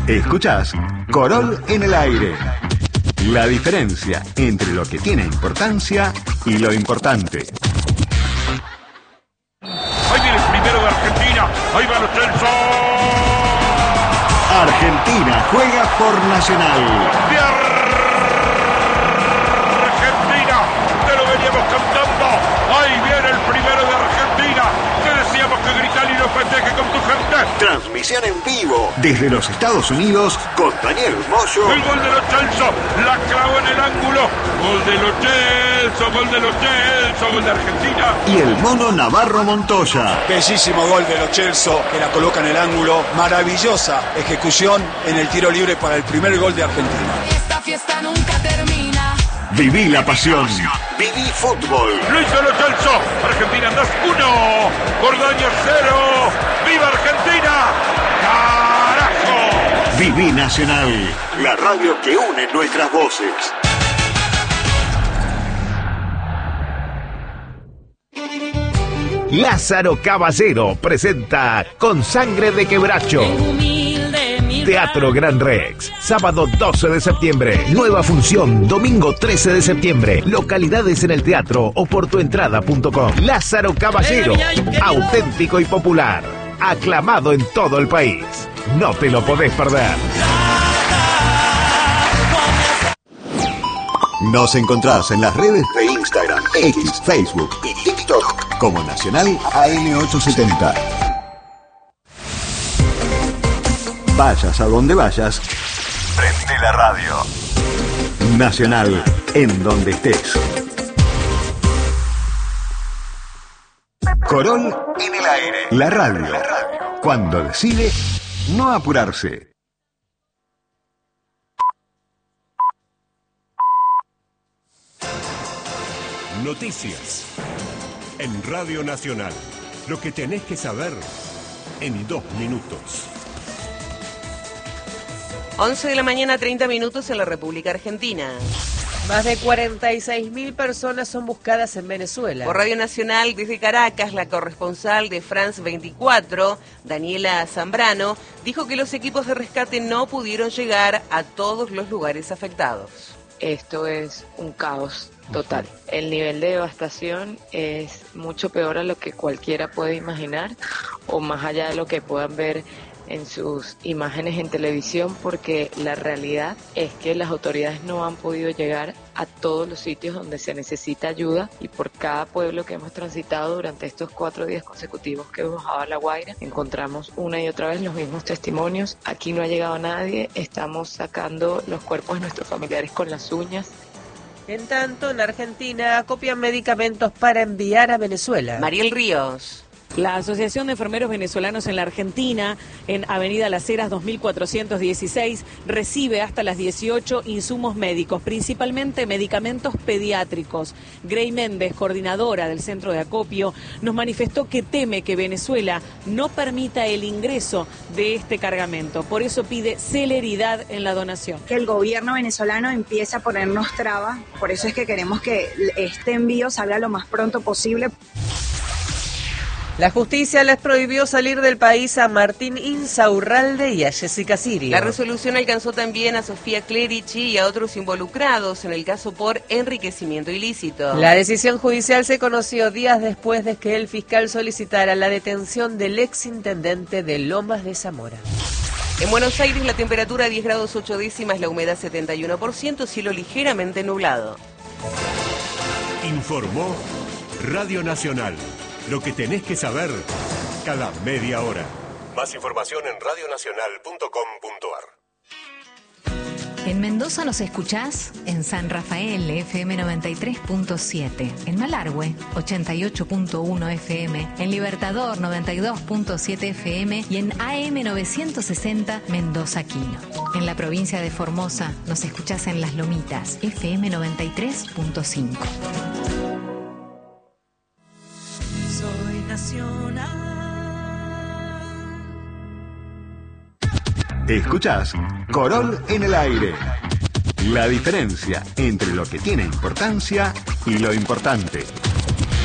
Escuchás Corol en el aire. La diferencia entre lo que tiene importancia y lo importante. Ahí viene el primero de Argentina. Ahí va Lo Celso. Argentina juega por Nacional. De Argentina. Te lo veníamos cantando. Ahí viene el primero de Argentina. Te decíamos que gritar y no festeje con tu gente. Transmisión en vivo desde los Estados Unidos con Daniel Moyo. El gol de Lo Celso. La clavó en el ángulo. Gol de Lo Celso. Gol de Lo Celso. Gol de Argentina. Y el mono Navarro Montoya. Bellísimo gol de Lo Celso, que la coloca en el ángulo. Maravillosa ejecución en el tiro libre para el primer gol de Argentina. Esta fiesta nunca termina. Viví la pasión. Viví fútbol. Lo hizo Lo Celso. Argentina anda 1. Borgoño 0. ¡Viva Argentina! ¡Carajo! Viví Nacional. La radio que une nuestras voces. Lázaro Caballero presenta Con Sangre de Quebracho. Teatro Gran Rex, sábado 12 de septiembre. Nueva función, domingo 13 de septiembre. Localidades en el teatro o por tuentrada.com. Lázaro Caballero, auténtico y popular. Aclamado en todo el país. No te lo podés perder. Nos encontrás en las redes de Instagram, X, Facebook y TikTok como Nacional AM870. Vayas a donde vayas, prende la radio. Nacional, en donde estés. Corol en el aire. La radio. Cuando decide no apurarse. Noticias en Radio Nacional. Lo que tenés que saber en 2 minutos. 11 de la mañana, 30 minutos en la República Argentina. Más de 46.000 personas son buscadas en Venezuela. Por Radio Nacional, desde Caracas, la corresponsal de France 24, Daniela Zambrano, dijo que los equipos de rescate no pudieron llegar a todos los lugares afectados. Esto es un caos total. El nivel de devastación es mucho peor a lo que cualquiera puede imaginar o más allá de lo que puedan ver en sus imágenes en televisión, porque la realidad es que las autoridades no han podido llegar a todos los sitios donde se necesita ayuda, y por cada pueblo que hemos transitado durante estos 4 días consecutivos que hemos bajado a La Guaira, encontramos una y otra vez los mismos testimonios. Aquí no ha llegado nadie, estamos sacando los cuerpos de nuestros familiares con las uñas. En tanto, en Argentina acopian medicamentos para enviar a Venezuela. Mariel Ríos. La Asociación de Enfermeros Venezolanos en la Argentina, en Avenida Las Heras 2416, recibe hasta las 18 insumos médicos, principalmente medicamentos pediátricos. Grey Méndez, coordinadora del centro de acopio, nos manifestó que teme que Venezuela no permita el ingreso de este cargamento. Por eso pide celeridad en la donación. Que el gobierno venezolano empiece a ponernos trabas, por eso es que queremos que este envío salga lo más pronto posible. La justicia les prohibió salir del país a Martín Insaurralde y a Jessica Sirio. La resolución alcanzó también a Sofía Clerici y a otros involucrados en el caso por enriquecimiento ilícito. La decisión judicial se conoció días después de que el fiscal solicitara la detención del exintendente de Lomas de Zamora. En Buenos Aires la temperatura 10 grados 8 décimas, la humedad 71%, cielo ligeramente nublado. Informó Radio Nacional. Lo que tenés que saber cada media hora. Más información en radionacional.com.ar. En Mendoza nos escuchás en San Rafael, FM 93.7, en Malargüe, 88.1 FM, en Libertador, 92.7 FM y en AM 960, Mendoza Quino. En la provincia de Formosa nos escuchás en Las Lomitas, FM 93.5. Soy nacional. Escuchás Corol en el aire. La diferencia entre lo que tiene importancia y lo importante.